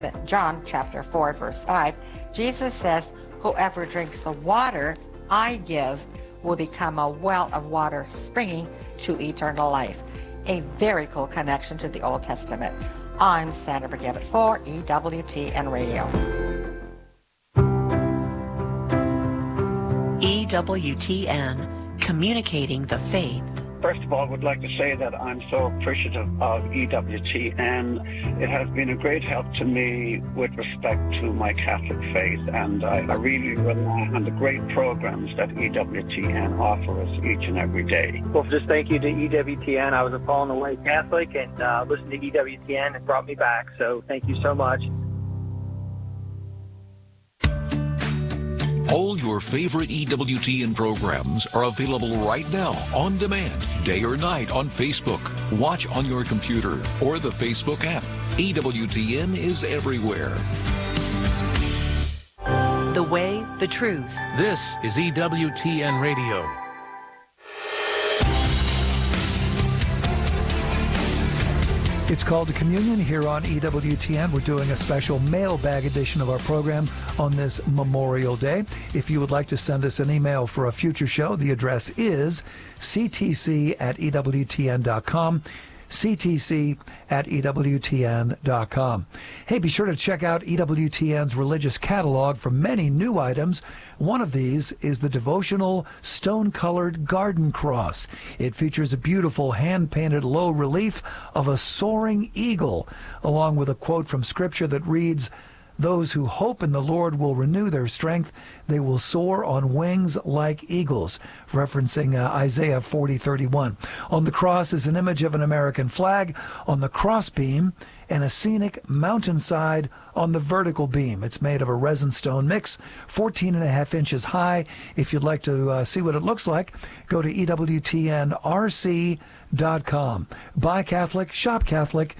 John chapter 4, verse 5, Jesus says, whoever drinks the water I give will become a well of water springing to eternal life. A very cool connection to the Old Testament. I'm Sandra Brigabit for EWTN Radio. EWTN, communicating the faith. First of all, I would like to say that I'm so appreciative of EWTN. It has been a great help to me with respect to my Catholic faith, and I really rely on the great programs that EWTN offer us each and every day. Well, just thank you to EWTN. I was a fallen away Catholic, and listened to EWTN and brought me back, so thank you so much. All your favorite EWTN programs are available right now on demand, day or night on Facebook. Watch on your computer or the Facebook app. EWTN is everywhere. The way, the truth. This is EWTN Radio. It's called The Communion here on EWTN. We're doing a special mailbag edition of our program on this Memorial Day. If you would like to send us an email for a future show, the address is ctc@ewtn.com. ctc@ewtn.com. Hey, be sure to check out EWTN's religious catalog for many new items. One of these is the devotional stone-colored garden cross. It features a beautiful hand-painted low relief of a soaring eagle, along with a quote from Scripture that reads, "Those who hope in the Lord will renew their strength. They will soar on wings like eagles," referencing Isaiah 40:31. On the cross is an image of an American flag on the cross beam and a scenic mountainside on the vertical beam. It's made of a resin stone mix, 14.5 inches high. If you'd like to see what it looks like, go to EWTNRC.com. Buy Catholic, shop Catholic,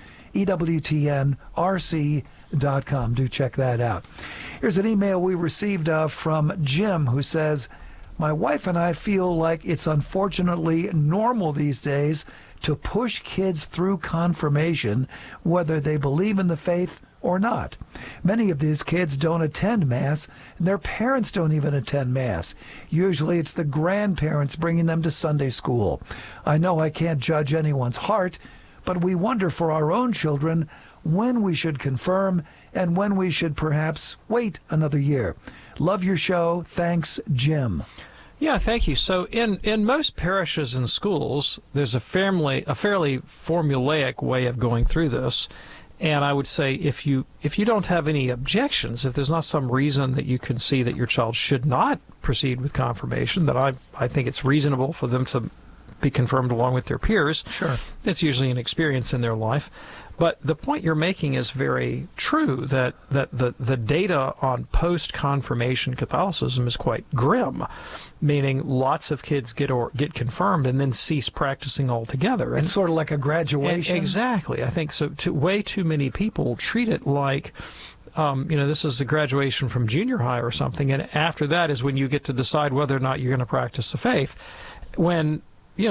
EWTNRC.com. Do check that out. Here's an email we received from Jim, who says, "My wife and I feel like it's unfortunately normal these days to push kids through confirmation, whether they believe in the faith or not. Many of these kids don't attend Mass, and their parents don't even attend Mass. Usually it's the grandparents bringing them to Sunday school. I know I can't judge anyone's heart, but we wonder for our own children when we should confirm and when we should perhaps wait another year. Love your show. Thanks, Jim." Yeah, thank you. So in most parishes and schools, there's a fairly formulaic way of going through this. And I would say if you don't have any objections, if there's not some reason that you can see that your child should not proceed with confirmation, that I think it's reasonable for them to be confirmed along with their peers. Sure. It's usually an experience in their life. But the point you're making is very true, that the data on post-confirmation Catholicism is quite grim, meaning lots of kids get confirmed and then cease practicing altogether. It's sort of like a graduation. Exactly. I think so. Way too many people treat it like, this is a graduation from junior high or something, and after that is when you get to decide whether or not you're going to practice the faith. When,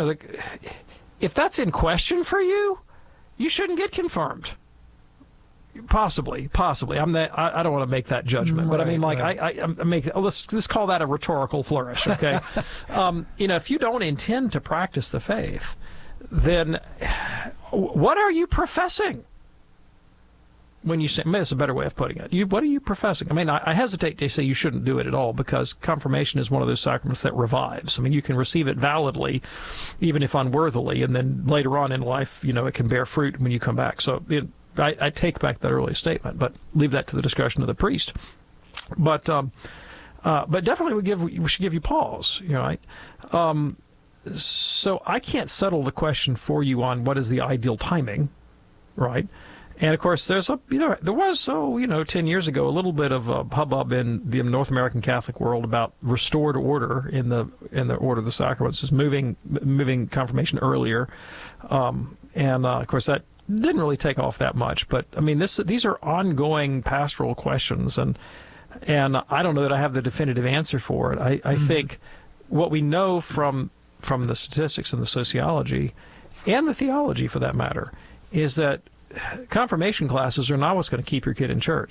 if that's in question for you, you shouldn't get confirmed. Possibly. I don't want to make that judgment, but I mean, let's call that a rhetorical flourish, okay? If you don't intend to practice the faith, then what are you professing? When you say, that's a better way of putting it. What are you professing? I mean, I hesitate to say you shouldn't do it at all, because confirmation is one of those sacraments that revives. I mean, you can receive it validly, even if unworthily, and then later on in life, it can bear fruit when you come back. So I take back that earlier statement, but leave that to the discretion of the priest. But definitely we should give you pause, right? So I can't settle the question for you on what is the ideal timing, right? And, of course, there was 10 years ago, a little bit of a hubbub in the North American Catholic world about restored order in the order of the sacraments, is moving confirmation earlier. Of course, that didn't really take off that much. But, I mean, these are ongoing pastoral questions, and I don't know that I have the definitive answer for it. I think what we know from the statistics and the sociology, and the theology for that matter, is that confirmation classes are not what's going to keep your kid in church.